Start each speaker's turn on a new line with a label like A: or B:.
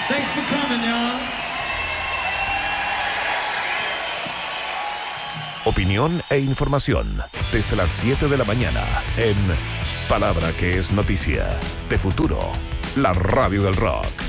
A: Thanks for coming, y'all.
B: Opinión e información desde las 7 de la mañana en Palabra que es noticia. De Futuro, la radio del rock.